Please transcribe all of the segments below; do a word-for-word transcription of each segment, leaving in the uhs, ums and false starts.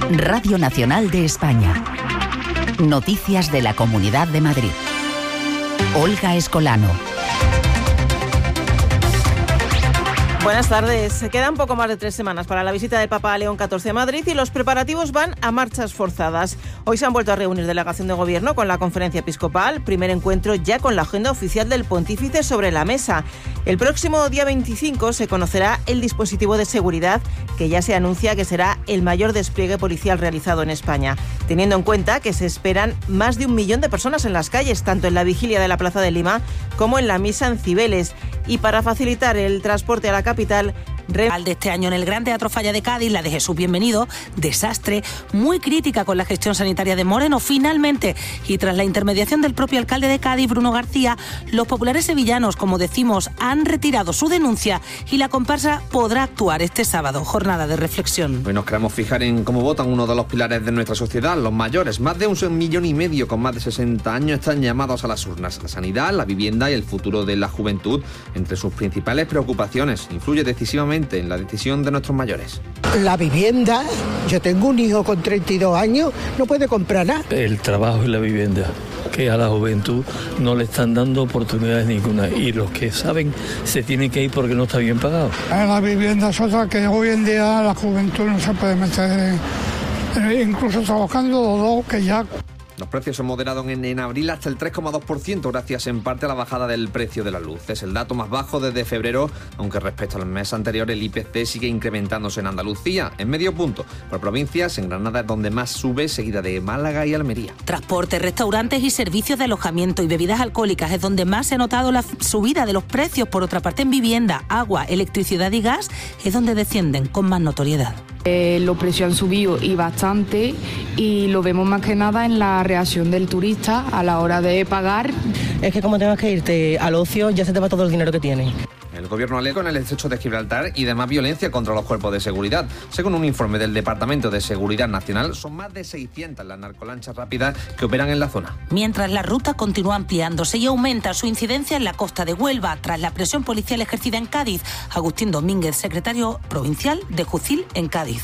Radio Nacional de España. Noticias de la Comunidad de Madrid. Olga Escolano. Buenas tardes. Se quedan poco más de tres semanas para la visita del Papa León catorce a Madrid y los preparativos van a marchas forzadas. Hoy se han vuelto a reunir delegación de gobierno con la conferencia episcopal, primer encuentro ya con la agenda oficial del pontífice sobre la mesa. El próximo día veinticinco se conocerá el dispositivo de seguridad que ya se anuncia que será el mayor despliegue policial realizado en España, teniendo en cuenta que se esperan más de un millón de personas en las calles, tanto en la vigilia de la Plaza de Lima como en la misa en Cibeles. Y para facilitar el transporte a la capital, de este año en el Gran Teatro Falla de Cádiz, la de Jesús Bienvenido, desastre, muy crítica con la gestión sanitaria de Moreno. Finalmente, y tras la intermediación del propio alcalde de Cádiz, Bruno García, los populares sevillanos, como decimos, han retirado su denuncia y la comparsa podrá actuar este sábado. Jornada de reflexión. Hoy nos queremos fijar en cómo votan uno de los pilares de nuestra sociedad, los mayores. Más de un millón y medio con más de sesenta años están llamados a las urnas. La sanidad, la vivienda y el futuro de la juventud, entre sus principales preocupaciones, influye decisivamente en la decisión de nuestros mayores. La vivienda, yo tengo un hijo con treinta y dos años, no puede comprar nada. El trabajo y la vivienda, que a la juventud no le están dando oportunidades ninguna, y los que saben se tienen que ir porque no está bien pagado. La vivienda es otra que hoy en día la juventud no se puede meter, en, incluso trabajando los dos, que ya... Los precios se moderaron en, en abril hasta el tres coma dos por ciento, gracias en parte a la bajada del precio de la luz. Es el dato más bajo desde febrero, aunque respecto al mes anterior el I P C sigue incrementándose en Andalucía, en medio punto. Por provincias, en Granada es donde más sube, seguida de Málaga y Almería. Transporte, restaurantes y servicios de alojamiento y bebidas alcohólicas es donde más se ha notado la subida de los precios. Por otra parte, en vivienda, agua, electricidad y gas es donde descienden con más notoriedad. Eh, los precios han subido y bastante, y lo vemos más que nada en la reacción del turista a la hora de pagar. Es que como tengas que irte al ocio, ya se te va todo el dinero que tienes. El gobierno alega en el estrecho de Gibraltar y demás violencia contra los cuerpos de seguridad. Según un informe del Departamento de Seguridad Nacional, son más de seiscientas las narcolanchas rápidas que operan en la zona. Mientras la ruta continúa ampliándose y aumenta su incidencia en la costa de Huelva, tras la presión policial ejercida en Cádiz. Agustín Domínguez, secretario provincial de Jucil en Cádiz.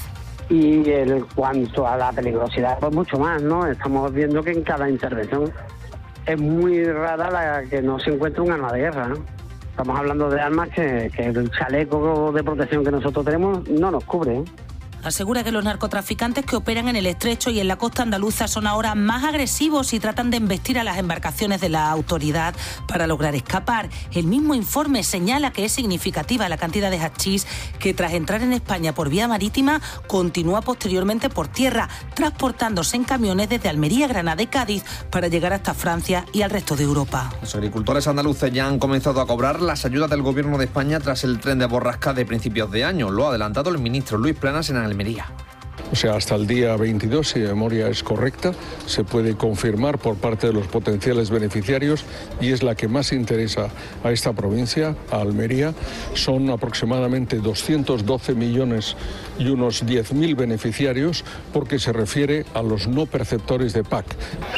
Y en cuanto a la peligrosidad, pues mucho más, ¿no? Estamos viendo que en cada intervención es muy rara la que no se encuentra un arma de guerra, ¿no? Estamos hablando de armas que, que el chaleco de protección que nosotros tenemos no nos cubre, ¿eh? Asegura que los narcotraficantes que operan en el estrecho y en la costa andaluza son ahora más agresivos y tratan de embestir a las embarcaciones de la autoridad para lograr escapar. El mismo informe señala que es significativa la cantidad de hachís que, tras entrar en España por vía marítima, continúa posteriormente por tierra, transportándose en camiones desde Almería, Granada y Cádiz para llegar hasta Francia y al resto de Europa. Los agricultores andaluces ya han comenzado a cobrar las ayudas del Gobierno de España tras el tren de borrasca de principios de año. Lo ha adelantado el ministro Luis Planas en Almería. O sea, hasta el día veintidós, si mi memoria es correcta, se puede confirmar por parte de los potenciales beneficiarios, y es la que más interesa a esta provincia, a Almería. Son aproximadamente doscientos doce millones y unos diez mil beneficiarios, porque se refiere a los no perceptores de P A C.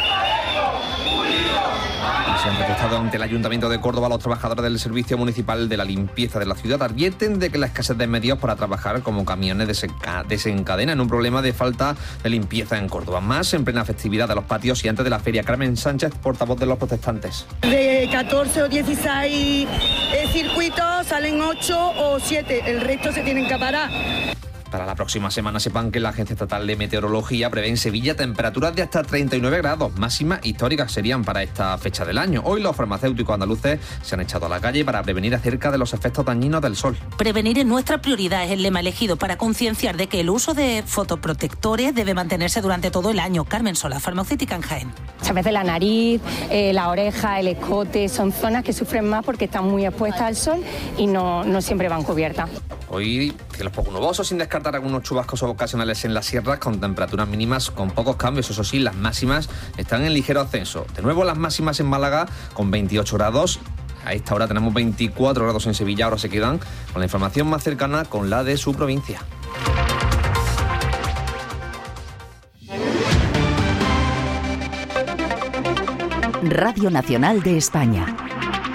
Se han protestado ante el Ayuntamiento de Córdoba. Los trabajadores del Servicio Municipal de la Limpieza de la ciudad advierten de que la escasez de medios para trabajar como camiones desencadenan un problema de falta de limpieza en Córdoba. Más en plena festividad de los patios y antes de la feria. Carmen Sánchez, portavoz de los protestantes. De catorce o dieciséis circuitos salen ocho o siete, el resto se tienen que parar. Para la próxima semana sepan que la Agencia Estatal de Meteorología prevé en Sevilla temperaturas de hasta treinta y nueve grados, máximas históricas serían para esta fecha del año. Hoy los farmacéuticos andaluces se han echado a la calle para prevenir acerca de los efectos dañinos del sol. Prevenir es nuestra prioridad, es el lema elegido para concienciar de que el uso de fotoprotectores debe mantenerse durante todo el año. Carmen Sola, farmacéutica en Jaén. Muchas veces la nariz, eh, la oreja, el escote son zonas que sufren más porque están muy expuestas al sol y no, no siempre van cubiertas. Hoy cielos poco nubosos, sin descartar algunos chubascos ocasionales en las sierras, con temperaturas mínimas con pocos cambios. Eso sí, las máximas están en ligero ascenso. De nuevo las máximas en Málaga con veintiocho grados. A esta hora tenemos veinticuatro grados en Sevilla. Ahora se quedan con la información más cercana con la de su provincia. Radio Nacional de España.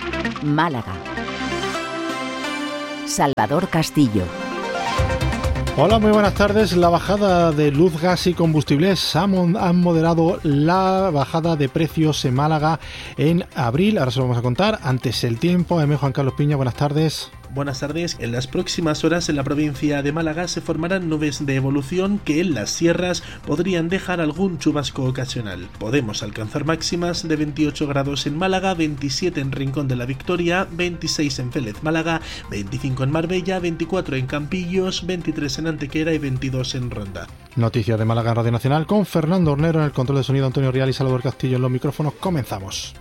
Málaga. Salvador Castillo. Hola, muy buenas tardes. La bajada de luz, gas y combustibles han moderado la bajada de precios en Málaga en abril. Ahora se lo vamos a contar. Antes el tiempo. M. Juan Carlos Piña, buenas tardes. Buenas tardes. En las próximas horas en la provincia de Málaga se formarán nubes de evolución que en las sierras podrían dejar algún chubasco ocasional. Podemos alcanzar máximas de veintiocho grados en Málaga, veintisiete en Rincón de la Victoria, veintiséis en Félez Málaga, veinticinco en Marbella, veinticuatro en Campillos, veintitrés en Antequera y veintidós en Ronda. Noticias de Málaga en Radio Nacional con Fernando Hornero en el control de sonido, Antonio Rial y Salvador Castillo en los micrófonos. Comenzamos.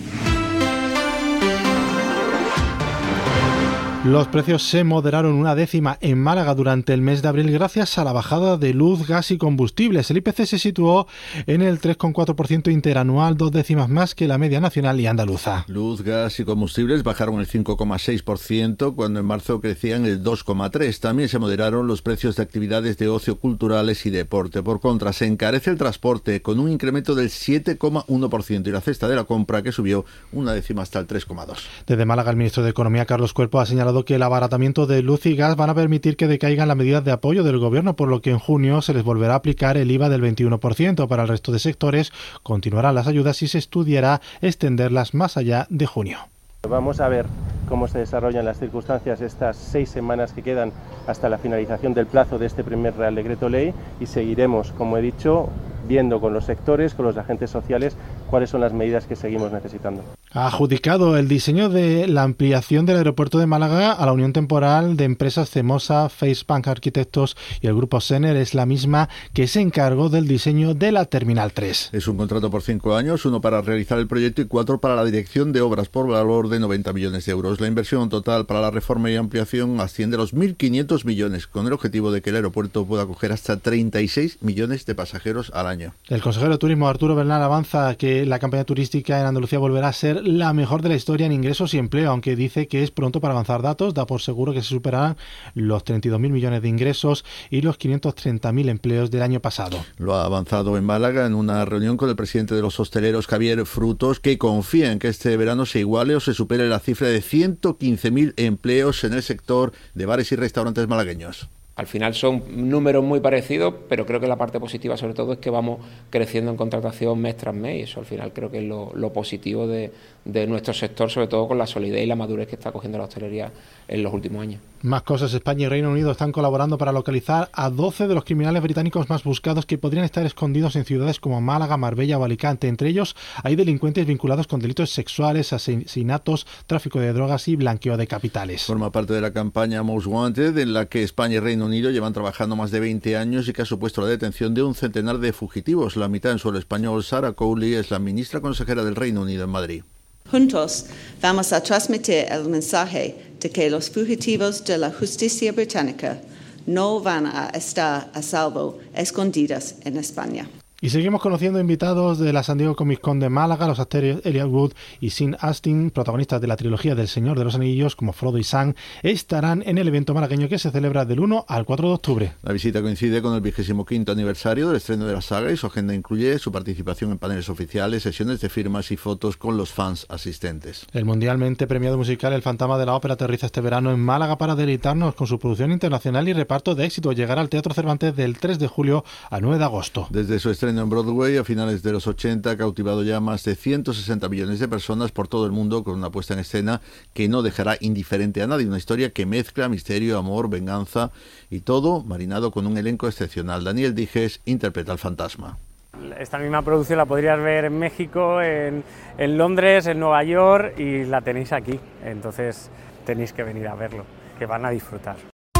Los precios se moderaron una décima en Málaga durante el mes de abril gracias a la bajada de luz, gas y combustibles. El I P C se situó en el tres coma cuatro por ciento interanual, dos décimas más que la media nacional y andaluza. Luz, gas y combustibles bajaron el cinco coma seis por ciento cuando en marzo crecían el dos coma tres por ciento. También se moderaron los precios de actividades de ocio, culturales y deporte. Por contra, se encarece el transporte con un incremento del siete coma uno por ciento y la cesta de la compra que subió una décima hasta el tres coma dos por ciento. Desde Málaga, el ministro de Economía, Carlos Cuerpo, ha señalado que el abaratamiento de luz y gas van a permitir que decaigan las medidas de apoyo del gobierno, por lo que en junio se les volverá a aplicar el I V A del veintiuno por ciento. Para el resto de sectores continuarán las ayudas y se estudiará extenderlas más allá de junio. Vamos a ver cómo se desarrollan las circunstancias estas seis semanas que quedan hasta la finalización del plazo de este primer Real Decreto Ley y seguiremos, como he dicho, viendo con los sectores, con los agentes sociales, cuáles son las medidas que seguimos necesitando. Ha adjudicado el diseño de la ampliación del aeropuerto de Málaga a la unión temporal de empresas Cemosa, Facebank Arquitectos y el grupo Sener. Es la misma que se encargó del diseño de la Terminal tres. Es un contrato por cinco años, uno para realizar el proyecto y cuatro para la dirección de obras por valor de noventa millones de euros. La inversión total para la reforma y ampliación asciende a los mil quinientos millones, con el objetivo de que el aeropuerto pueda acoger hasta treinta y seis millones de pasajeros al año. El consejero de Turismo, Arturo Bernal, avanza que la campaña turística en Andalucía volverá a ser la mejor de la historia en ingresos y empleo, aunque dice que es pronto para avanzar datos. Da por seguro que se superarán los treinta y dos mil millones de ingresos y los quinientos treinta mil empleos del año pasado. Lo ha avanzado en Málaga en una reunión con el presidente de los hosteleros, Javier Frutos, que confía en que este verano se iguale o se supere la cifra de ciento quince mil empleos en el sector de bares y restaurantes malagueños. Al final son números muy parecidos, pero creo que la parte positiva sobre todo es que vamos creciendo en contratación mes tras mes y eso al final creo que es lo, lo positivo de, de nuestro sector, sobre todo con la solidez y la madurez que está cogiendo la hostelería en los últimos años. Más cosas. España y Reino Unido están colaborando para localizar a doce de los criminales británicos más buscados que podrían estar escondidos en ciudades como Málaga, Marbella o Alicante. Entre ellos hay delincuentes vinculados con delitos sexuales, asesinatos, tráfico de drogas y blanqueo de capitales. Forma parte de la campaña Most Wanted, en la que España y Reino Unido llevan trabajando más de veinte años y que ha supuesto la detención de un centenar de fugitivos. La mitad en suelo español. Sarah Cowley es la ministra consejera del Reino Unido en Madrid. Juntos vamos a transmitir el mensaje de que los fugitivos de la justicia británica no van a estar a salvo escondidas en España. Y seguimos conociendo invitados de la San Diego Comic Con de Málaga. Los actores Elliot Wood y Sean Astin, protagonistas de la trilogía del Señor de los Anillos, como Frodo y Sam, estarán en el evento malagueño que se celebra del uno al cuatro de octubre. La visita coincide con el vigésimo quinto aniversario del estreno de la saga y su agenda incluye su participación en paneles oficiales, sesiones de firmas y fotos con los fans asistentes. El mundialmente premiado musical El Fantasma de la Ópera aterriza este verano en Málaga para deleitarnos con su producción internacional y reparto de éxito. Llegará al Teatro Cervantes del tres de julio al nueve de agosto. Desde su estreno en Broadway a finales de los ochenta ha cautivado ya más de ciento sesenta millones de personas por todo el mundo con una puesta en escena que no dejará indiferente a nadie. Una historia que mezcla misterio, amor, venganza y todo marinado con un elenco excepcional. Daniel Dijes interpreta al fantasma. Esta misma producción la podrías ver en México, en, en Londres, en Nueva York y la tenéis aquí. Entonces tenéis que venir a verlo, que van a disfrutar.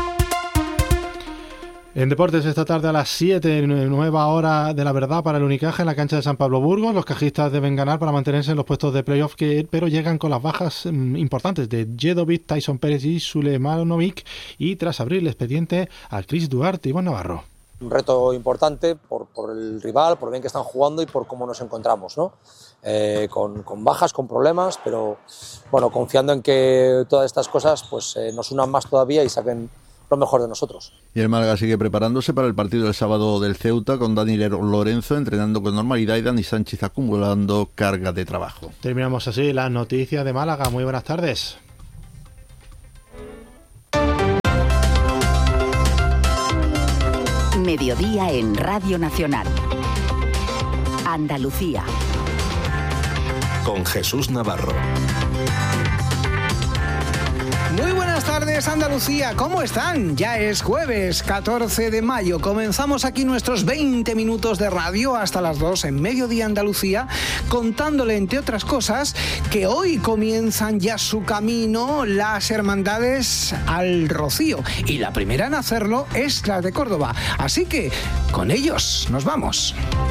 En deportes, esta tarde a las siete, nueva hora de la verdad para el Unicaja en la cancha de San Pablo Burgos. Los cajistas deben ganar para mantenerse en los puestos de playoff, que, pero llegan con las bajas mm, importantes de Jedovic, Tyson Pérez y Sulemanovic, y tras abrir el expediente a Chris Duarte y Iván Navarro. Un reto importante por, por el rival, por lo bien que están jugando y por cómo nos encontramos, ¿no? Eh, con, con bajas, con problemas, pero bueno, confiando en que todas estas cosas pues eh, nos unan más todavía y saquen lo mejor de nosotros. Y el Málaga sigue preparándose para el partido del sábado del Ceuta, con Dani Lorenzo entrenando con normalidad y Dani Sánchez acumulando carga de trabajo. Terminamos así las noticias de Málaga. Muy buenas tardes. Mediodía en Radio Nacional. Andalucía. Con Jesús Navarro. Muy buenas tardes, Andalucía, ¿cómo están? Ya es jueves catorce de mayo. Comenzamos aquí nuestros veinte minutos de radio hasta las dos en Mediodía Andalucía, contándole, entre otras cosas, que hoy comienzan ya su camino las hermandades al Rocío. Y la primera en hacerlo es la de Córdoba. Así que con ellos nos vamos.